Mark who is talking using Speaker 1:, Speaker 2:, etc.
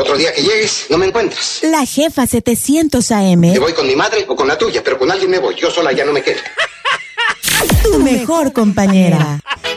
Speaker 1: Otro día que llegues, no me encuentras.
Speaker 2: La Jefa 700 AM.
Speaker 1: Me voy con mi madre o con la tuya, pero con alguien me voy. Yo sola ya no me quedo.
Speaker 2: Tu mejor compañera.